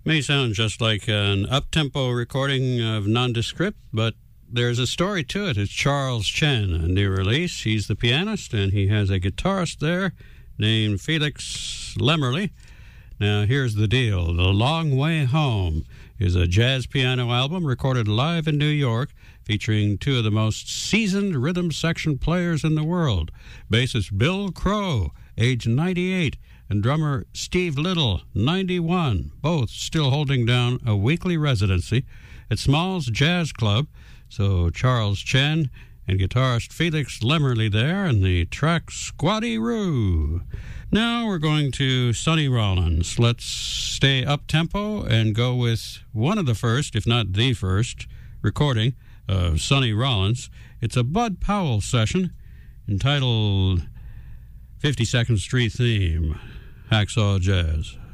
May sound just like an up-tempo recording of Nondescript, but there's a story to it. It's Charles Chen, a new release. He's the pianist, and he has a guitarist there named Felix Lemmerly. Now, here's the deal. The Long Way Home is a jazz piano album recorded live in New York, featuring two of the most seasoned rhythm section players in the world. Bassist Bill Crow, age 98, and drummer Steve Little, 91, both still holding down a weekly residency at Smalls Jazz Club. So Charles Chen and guitarist Felix Lemmerly there, and the track Squatty Roo. Now we're going to Sonny Rollins. Let's stay up-tempo and go with one of the first, if not the first, recording of Sonny Rollins. It's a Bud Powell session entitled 52nd Street Theme, Hacksaw Jazz.